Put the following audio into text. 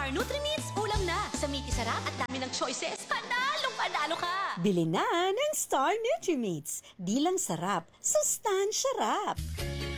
Star Nutri-Meats, ulam na. Sa Miki Sarap at dami ng choices, panalo ka! Bili na ng Star Nutri-Meats. Di lang sarap, sustansya sarap.